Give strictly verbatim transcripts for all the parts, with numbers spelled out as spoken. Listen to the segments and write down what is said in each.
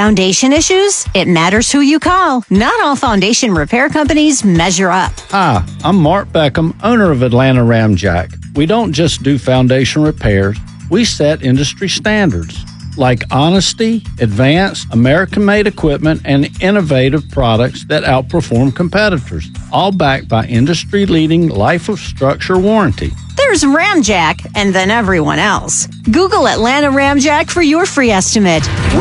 Foundation issues? It matters who you call. Not all foundation repair companies measure up. Hi, I'm Mark Beckham, owner of Atlanta Ramjack. We don't just do foundation repairs, we set industry standards like honesty, advanced, American-made equipment, and innovative products that outperform competitors, all backed by industry-leading life of structure warranty. There's Ramjack, and then everyone else. Google Atlanta Ramjack for your free estimate.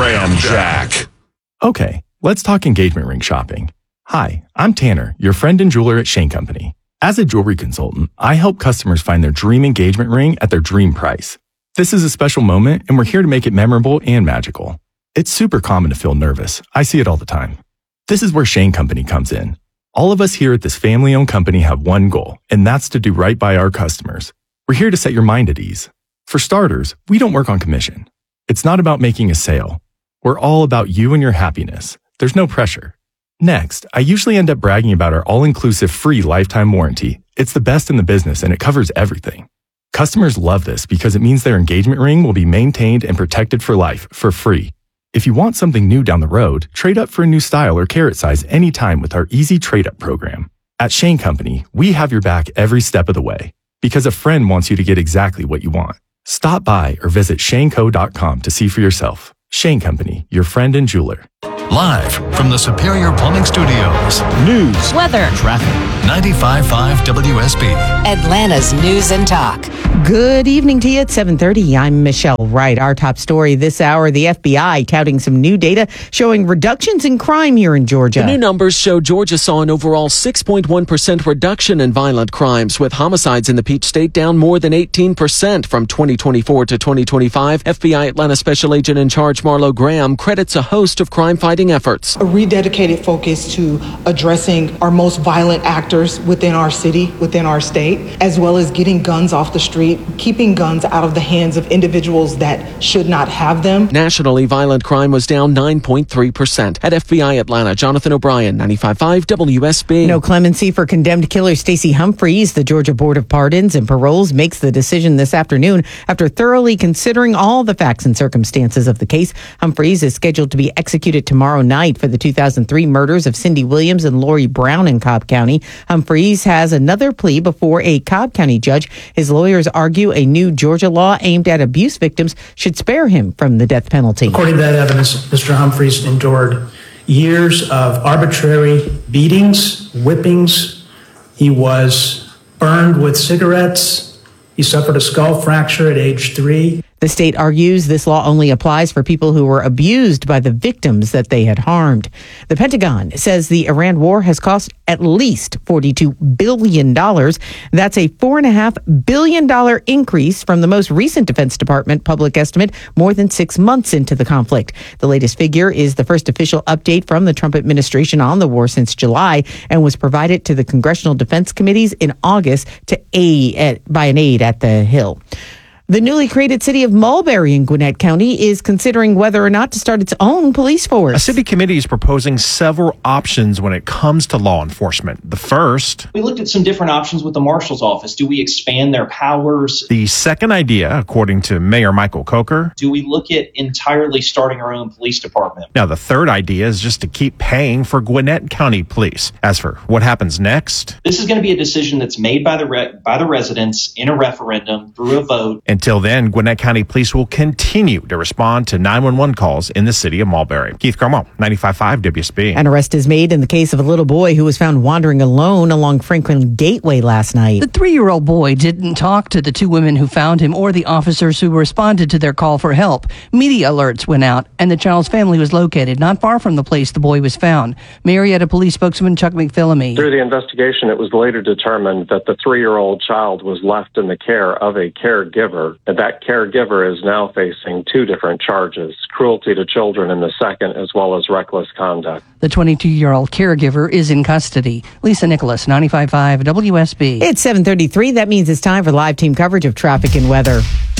Ramjack. Okay, let's talk engagement ring shopping. Hi, I'm Tanner, your friend and jeweler at Shane Company. As a jewelry consultant, I help customers find their dream engagement ring at their dream price. This is a special moment, and we're here to make it memorable and magical. It's super common to feel nervous. I see it all the time. This is where Shane Company comes in. All of us here at this family-owned company have one goal, and that's to do right by our customers. We're here to set your mind at ease. For starters, we don't work on commission. It's not about making a sale. We're all about you and your happiness. There's no pressure. Next, I usually end up bragging about our all-inclusive free lifetime warranty. It's the best in the business, and it covers everything. Customers love this because it means their engagement ring will be maintained and protected for life, for free. If you want something new down the road, trade up for a new style or carat size anytime with our easy trade-up program. At Shane Company, we have your back every step of the way because a friend wants you to get exactly what you want. Stop by or visit shane co dot com to see for yourself. Shane Company, your friend and jeweler. Live from the Superior Plumbing Studios. News, Weather, Traffic. ninety-five point five W S B. Atlanta's News and Talk. Good evening to you at seven thirty. I'm Michelle Wright. Our top story this hour, the F B I touting some new data showing reductions in crime here in Georgia. The new numbers show Georgia saw an overall six point one percent reduction in violent crimes, with homicides in the Peach State down more than eighteen percent from twenty twenty-four to twenty twenty-five. F B I Atlanta Special Agent in Charge Marlo Graham credits a host of crime-fighting efforts. A rededicated focus to addressing our most violent actors within our city, within our state, as well as getting guns off the street, keeping guns out of the hands of individuals that should not have them. Nationally, violent crime was down nine point three percent. At F B I Atlanta, Jonathan O'Brien, ninety-five point five W S B. No clemency for condemned killer Stacey Humphreys. The Georgia Board of Pardons and Paroles makes the decision this afternoon after thoroughly considering all the facts and circumstances of the case. Humphreys is scheduled to be executed tomorrow night for the two thousand three murders of Cindy Williams and Lori Brown in Cobb County. Humphreys has another plea before a Cobb County judge. His lawyers argue a new Georgia law aimed at abuse victims should spare him from the death penalty. According to that evidence, Mister Humphreys endured years of arbitrary beatings, whippings. He was burned with cigarettes. He suffered a skull fracture at age three. The state argues this law only applies for people who were abused by the victims that they had harmed. The Pentagon says the Iran war has cost at least forty-two billion dollars. That's a four point five billion dollars increase from the most recent Defense Department public estimate more than six months into the conflict. The latest figure is the first official update from the Trump administration on the war since July and was provided to the Congressional Defense Committees in August to aid at, by an aide at the Hill. The newly created city of Mulberry in Gwinnett County is considering whether or not to start its own police force. A city committee is proposing several options when it comes to law enforcement. The first, we looked at some different options with the marshal's office. Do we expand their powers? The second idea, according to Mayor Michael Coker, do we look at entirely starting our own police department? Now, the third idea is just to keep paying for Gwinnett County Police. As for what happens next, this is going to be a decision that's made by the re- by the residents in a referendum through a vote. Until then, Gwinnett County Police will continue to respond to nine one one calls in the city of Mulberry. Keith Cromwell, ninety-five point five W S B. An arrest is made in the case of a little boy who was found wandering alone along Franklin Gateway last night. The three-year-old boy didn't talk to the two women who found him or the officers who responded to their call for help. Media alerts went out, and the child's family was located not far from the place the boy was found. Marietta Police spokesman Chuck McPhillamy. Through the investigation, it was later determined that the three-year-old child was left in the care of a caregiver. And that caregiver is now facing two different charges, cruelty to children in the second, as well as reckless conduct. The twenty-two-year-old caregiver is in custody. Lisa Nicholas, ninety-five point five W S B. It's seven thirty-three. That means it's time for live team coverage of traffic and weather.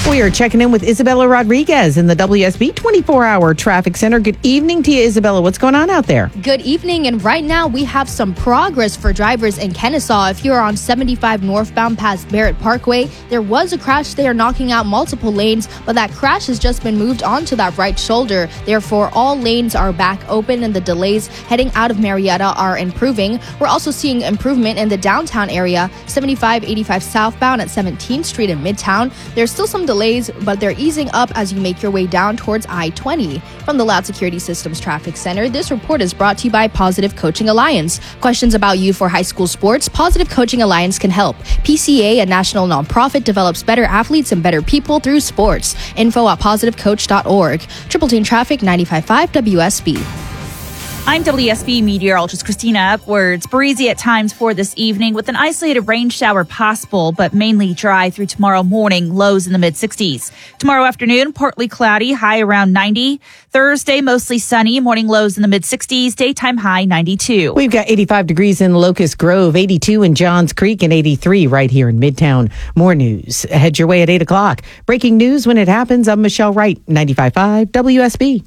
We are checking in with Isabella Rodriguez in the W S B twenty-four hour Traffic Center. Good evening to you, Isabella. What's going on out there? Good evening. And right now we have some progress for drivers in Kennesaw. If you're on seventy-five northbound past Barrett Parkway, there was a crash there knocking out multiple lanes, but that crash has just been moved onto that right shoulder. Therefore, all lanes are back open and the delays heading out of Marietta are improving. We're also seeing improvement in the downtown area, seventy-five eighty-five southbound at seventeenth Street in Midtown. There's still some delays, but they're easing up as you make your way down towards I twenty. From the Loud Security Systems Traffic Center, this report is brought to you by Positive Coaching Alliance. Questions about you for high school sports? Positive Coaching Alliance can help. P C A, a national nonprofit, develops better athletes and better people through sports. Info at positive coach dot org. Triple Team Traffic, ninety-five point five W S B. I'm W S B meteorologist Christina Upwards. Breezy at times for this evening with an isolated rain shower possible, but mainly dry through tomorrow morning, lows in the mid sixties. Tomorrow afternoon, partly cloudy, high around ninety. Thursday, mostly sunny, morning lows in the mid sixties, daytime high ninety-two. We've got eighty-five degrees in Locust Grove, eighty-two in Johns Creek, and eighty-three right here in Midtown. More news. Head your way at eight o'clock. Breaking news when it happens. I'm Michelle Wright, ninety-five point five W S B.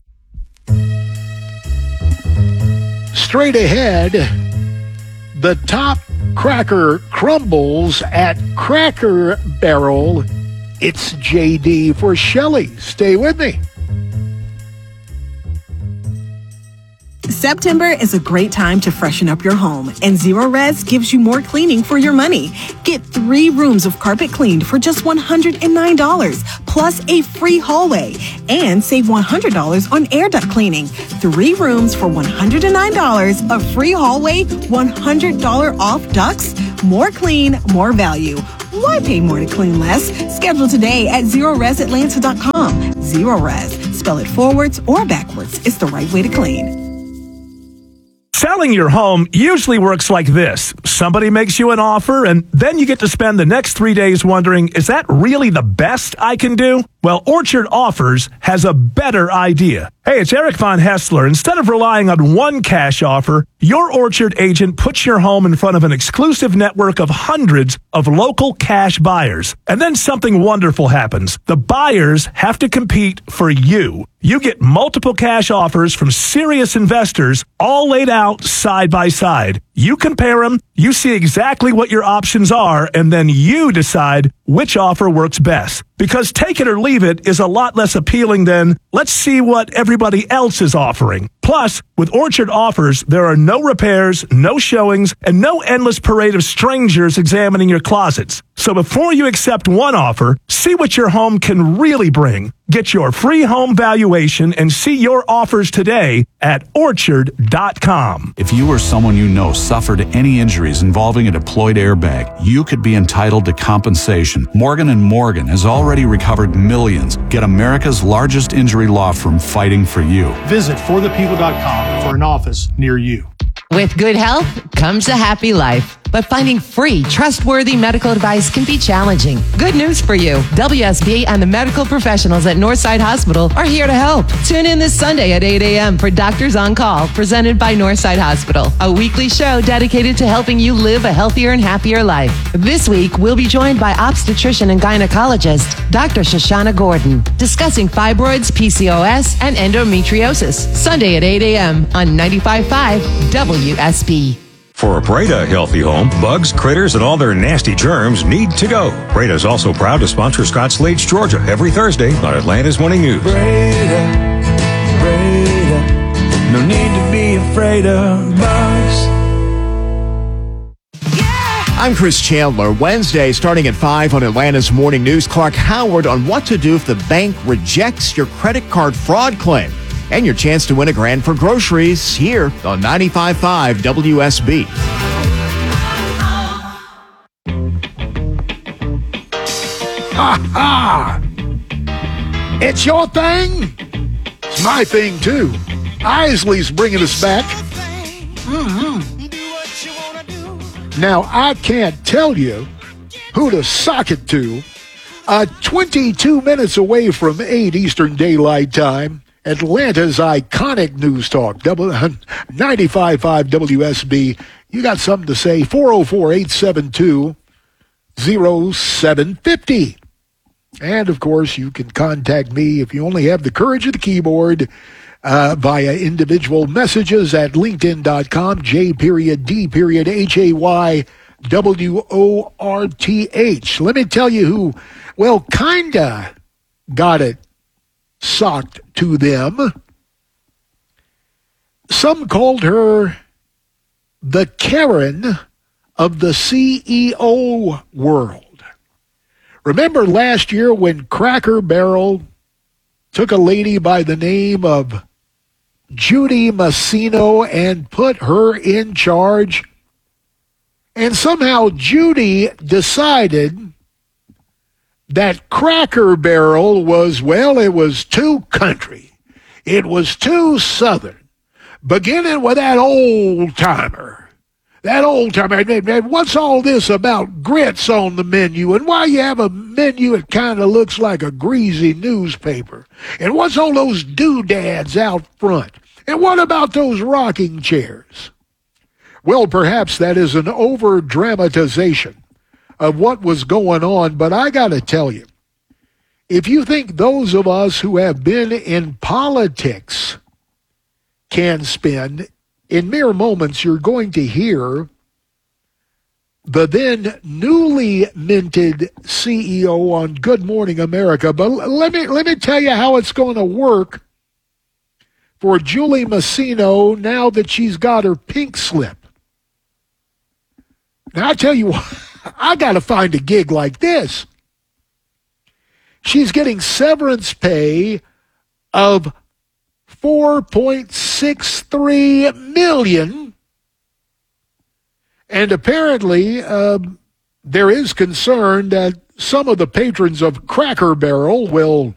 Straight ahead, the top cracker crumbles at Cracker Barrel. It's J D for Shelley. Stay with me. September is a great time to freshen up your home, and Zero Res gives you more cleaning for your money. Get three rooms of carpet cleaned for just one hundred nine dollars, plus a free hallway, and save one hundred dollars on air duct cleaning. Three rooms for one hundred nine dollars, a free hallway, one hundred dollars off ducts. More clean, more value. Why pay more to clean less? Schedule today at zero res atlanta dot com. Zero Res. Spell it forwards or backwards. It's the right way to clean. Selling your home usually works like this. Somebody makes you an offer, and then you get to spend the next three days wondering, is that really the best I can do? Well, Orchard Offers has a better idea. Hey, it's Eric Von Hessler. Instead of relying on one cash offer, your Orchard agent puts your home in front of an exclusive network of hundreds of local cash buyers. And then something wonderful happens. The buyers have to compete for you. You get multiple cash offers from serious investors, all laid out side by side. You compare them, you see exactly what your options are, and then you decide which offer works best. Because take it or leave it is a lot less appealing than, let's see what everybody else is offering. Plus, with Orchard Offers, there are no repairs, no showings, and no endless parade of strangers examining your closets. So before you accept one offer, see what your home can really bring. Get your free home valuation and see your offers today at orchard dot com. If you or someone you know suffered any injuries involving a deployed airbag, you could be entitled to compensation. Morgan and Morgan has already recovered millions. Get America's largest injury law firm fighting for you. Visit for the people dot com for an office near you. With good health comes a happy life. But finding free, trustworthy medical advice can be challenging. Good news for you. W S B and the medical professionals at Northside Hospital are here to help. Tune in this Sunday at eight a.m. for Doctors on Call, presented by Northside Hospital, a weekly show dedicated to helping you live a healthier and happier life. This week, we'll be joined by obstetrician and gynecologist, Doctor Shoshana Gordon, discussing fibroids, P C O S, and endometriosis. Sunday at eight a.m. on ninety-five point five W S B. For a Breda healthy home, bugs, critters, and all their nasty germs need to go. Breda is also proud to sponsor Scott Slade's Georgia every Thursday on Atlanta's Morning News. Breda, Breda, no need to be afraid of bugs. I'm Chris Chandler. Wednesday, starting at five on Atlanta's Morning News, Clark Howard on what to do if the bank rejects your credit card fraud claim. And your chance to win a grand for groceries here on ninety-five point five W S B. Ha ha! It's your thing. It's my thing, too. Isley's bringing us back. Mm-hmm. Now, I can't tell you who to sock it to. Uh, twenty-two minutes away from eight Eastern Daylight Time, Atlanta's iconic news talk, ninety-five point five W S B. You got something to say? four oh four, eight seven two, oh seven five oh. And, of course, you can contact me if you only have the courage of the keyboard uh, via individual messages at linkedin dot com, J period D period H A Y W O R T H. Let me tell you who, well, kinda got it socked to them. Some called her the Karen of the C E O world. Remember last year when Cracker Barrel took a lady by the name of Judy Massino and put her in charge? And somehow Judy decided that Cracker Barrel was, well, it was too country. It was too southern. Beginning with that old-timer. That old-timer. What's all this about grits on the menu? And why you have a menu that kind of looks like a greasy newspaper? And what's all those doodads out front? And what about those rocking chairs? Well, perhaps that is an over-dramatization of what was going on, but I got to tell you, if you think those of us who have been in politics can spin, in mere moments you're going to hear the then newly minted C E O on Good Morning America. But let me let me tell you how it's going to work for Julie Massino now that she's got her pink slip. Now, I tell you what, I got to find a gig like this. She's getting severance pay of four point six three million dollars. And apparently, uh, there is concern that some of the patrons of Cracker Barrel will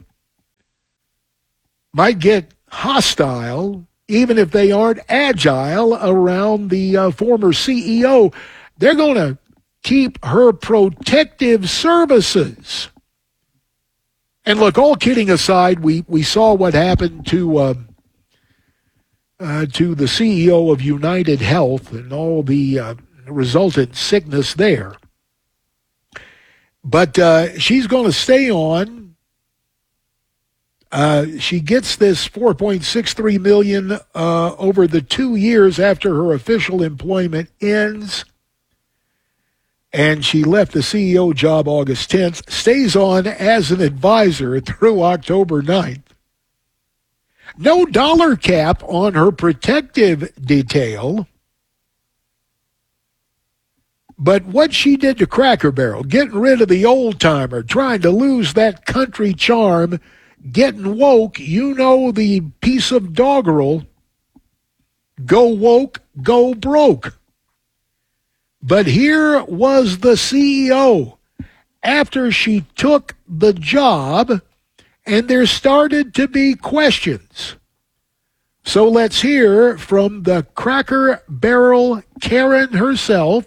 might get hostile, even if they aren't agile, around the uh, former C E O. They're going to keep her protective services. And look, all kidding aside, we, we saw what happened to uh, uh, to the C E O of United Health and all the uh, resultant sickness there. But uh, she's going to stay on. Uh, she gets this four point six three million dollars uh, over the two years after her official employment ends. And she left the C E O job August tenth, stays on as an advisor through October ninth. No dollar cap on her protective detail. But what she did to Cracker Barrel, getting rid of the old-timer, trying to lose that country charm, getting woke, you know the piece of doggerel, go woke, go broke. But here was the C E O after she took the job, and there started to be questions. So let's hear from the Cracker Barrel Karen herself,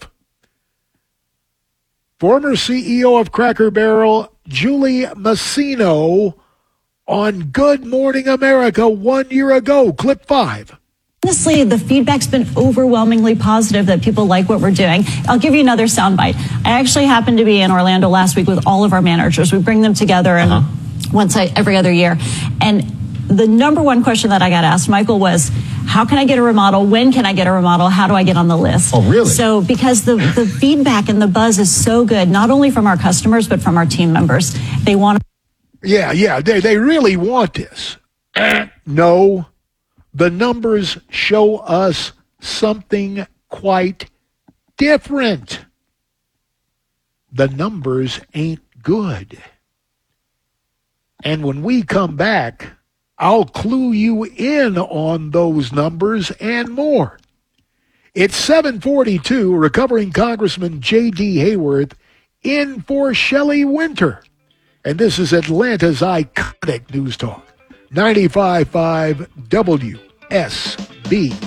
former C E O of Cracker Barrel, Julie Massino, on Good Morning America one year ago. Clip five. Honestly, the feedback's been overwhelmingly positive that people like what we're doing. I'll give you another soundbite. I actually happened to be in Orlando last week with all of our managers. We bring them together and uh-huh. once I, every other year. And the number one question that I got asked, Michael, was, how can I get a remodel? When can I get a remodel? How do I get on the list? Oh, really? So because the, the feedback and the buzz is so good, not only from our customers, but from our team members. They want to... Yeah, yeah, they, they really want this. No. The numbers show us something quite different. The numbers ain't good. And when we come back, I'll clue you in on those numbers and more. It's seven forty-two, recovering Congressman J D. Hayworth in for Shelley Winter. And this is Atlanta's iconic News Talk, ninety-five point five W S B.